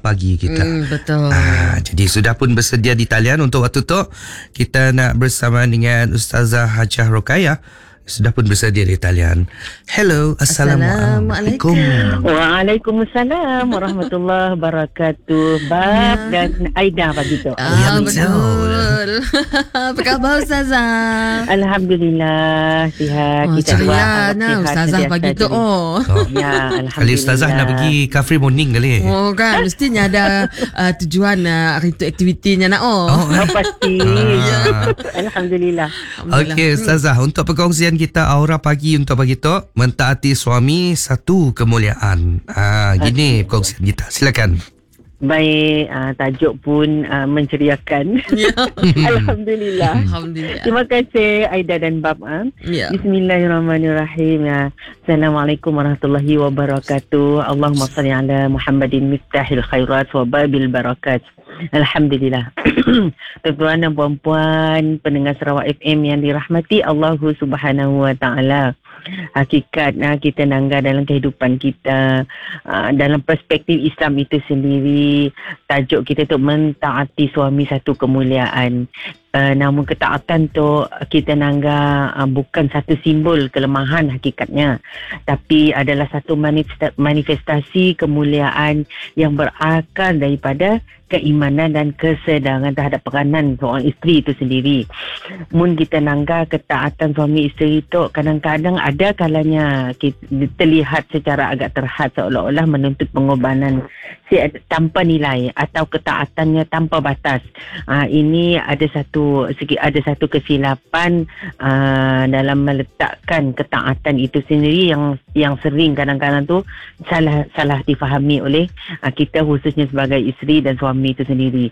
pagi kita. Betul. Jadi sudah pun bersedia di talian untuk waktu tu. Kita nak bersama dengan Ustazah Hajah Rokayah. Sudah pun bersedia di talian. Hello, Assalamualaikum. Waalaikumsalam warahmatullahi wabarakatuh. Bab dan Aida pagi tu. Betul. Apa khabar Ustazah? Alhamdulillah sihat. Kita ceria Ustazah pagi tu. Ya, alhamdulillah. Kali Ustazah nak pergi Cafe Morning kali. Kan mestinya ada tujuan hari tu aktivitinya nak. Pasti. Alhamdulillah. Okey Ustazah, untuk perkongsian kita aura pagi untuk pagi tu, mentaati suami satu kemuliaan. Gini perkongsian kita. Silakan. Baik, tajuk pun menceriakan. Alhamdulillah. Terima kasih Aida dan Bab. Bismillahirrahmanirrahim. Assalamualaikum warahmatullahi wabarakatuh. Allahumma salli ala Muhammadin miftahil khairat wa babil barakat. Alhamdulillah. Tuan-tuan dan puan-puan pendengar Sarawak FM yang dirahmati Allah Subhanahu wa taala. Hakikat kita nangga dalam kehidupan kita, dalam perspektif Islam itu sendiri, tajuk kita tu mentaati suami satu kemuliaan. Namun ketaatan tu kita nangga bukan satu simbol kelemahan hakikatnya, tapi adalah satu manifestasi kemuliaan yang berakar daripada keimanan dan kesedaran terhadap peranan seorang isteri itu sendiri. Mun kita nangga ketaatan suami isteri itu kadang-kadang ada kalanya terlihat secara agak terhad seolah-olah menuntut pengorbanan tanpa nilai atau ketaatannya tanpa batas. Ini ada satu kesilapan dalam meletakkan ketaatan itu sendiri yang sering kadang-kadang tu salah difahami oleh kita khususnya sebagai isteri dan suami itu sendiri.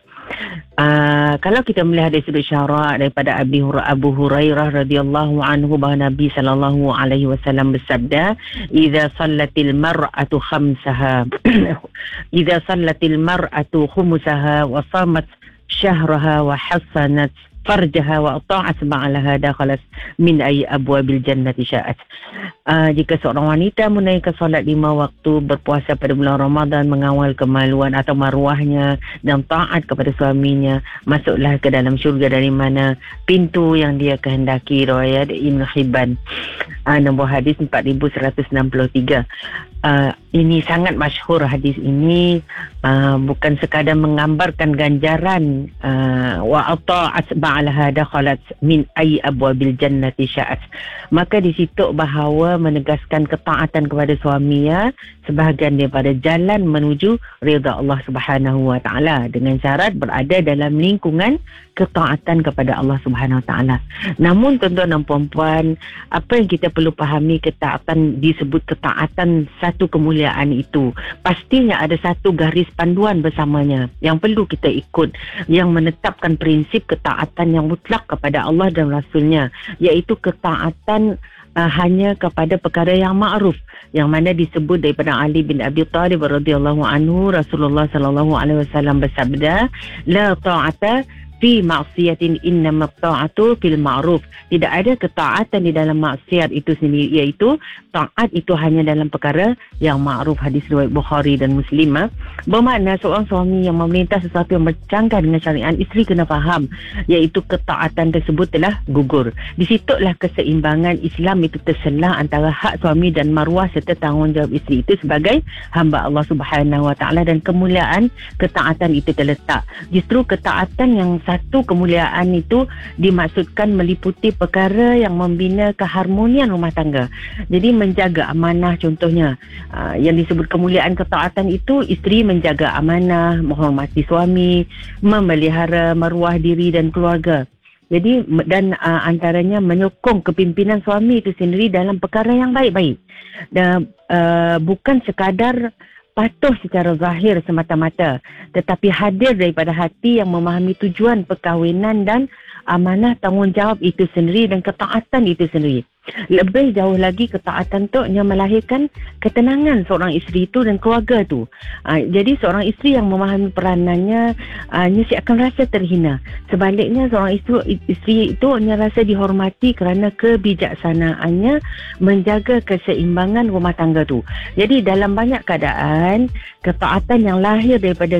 Kalau kita melihat dari sudut syarak daripada Abu Hurairah radhiyallahu anhu bahawa Nabi sallallahu alaihi wasallam bersabda, "Idza sallatil mar'atu khamsaha idza sallatil mar'atu khumsaha wa shamat syahraha wa hasanat farjaha wa ata'at ba'laha dakhalat min ay abwabil jannati sya'at." Jika seorang wanita menunaikan solat 5 waktu, berpuasa pada bulan Ramadan, mengawal kemaluan atau maruahnya dan taat kepada suaminya, masuklah ke dalam syurga dari mana pintu yang dia kehendaki. Riwayat Ibn Hibban. Nombor hadis 4163. Ini sangat masyhur hadis ini, bukan sekadar menggambarkan ganjaran wa ata'at ba'laha dakhalat min ay abwabil jannati sya'at. Maka di situ bahawa menegaskan ketaatan kepada suaminya sebahagian daripada jalan menuju redha Allah Subhanahu wa taala, dengan syarat berada dalam lingkungan ketaatan kepada Allah Subhanahu wa taala. Namun tuan-tuan dan puan-puan, apa yang kita perlu fahami, ketaatan disebut ketaatan satu kemuliaan itu pastinya ada satu garis panduan bersamanya yang perlu kita ikut, yang menetapkan prinsip ketaatan yang mutlak kepada Allah dan Rasulnya, iaitu ketaatan hanya kepada perkara yang ma'ruf, yang mana disebut daripada Ali bin Abi Thalib radhiyallahu anhu. Rasulullah sallallahu alaihi wasallam bersabda, "La ta'ata fi ma'siyatin, innama ta'atu fil ma'ruf." Tidak ada ketaatan di dalam maksiat itu sendiri, iaitu taat itu hanya dalam perkara yang ma'ruf. Hadis riwayat Bukhari dan Muslim. Bermakna seorang suami yang memerintah sesuatu yang bercanggah dengan syariat, isteri kena faham iaitu ketaatan tersebut telah gugur. Di situlah keseimbangan Islam itu terselah antara hak suami dan maruah serta tanggungjawab isteri itu sebagai hamba Allah Subhanahu wa taala, dan kemuliaan ketaatan itu terletak. Justru ketaatan yang satu kemuliaan itu dimaksudkan meliputi perkara yang membina keharmonian rumah tangga. Jadi menjaga amanah contohnya. Yang disebut kemuliaan ketaatan itu, isteri menjaga amanah, menghormati suami, memelihara maruah diri dan keluarga. Jadi dan antaranya menyokong kepimpinan suami itu sendiri dalam perkara yang baik-baik. Dan bukan sekadar patuh secara zahir semata-mata, tetapi hadir daripada hati yang memahami tujuan perkahwinan dan amanah tanggungjawab itu sendiri dan ketaatan itu sendiri. Lebih jauh lagi, ketaatan tu yang melahirkan ketenangan seorang isteri itu dan keluarga tu. Jadi seorang isteri yang memahami peranannya mesti akan rasa terhina. Sebaliknya seorang isteri itu rasa dihormati kerana kebijaksanaannya menjaga keseimbangan rumah tangga tu. Jadi dalam banyak keadaan, ketaatan yang lahir daripada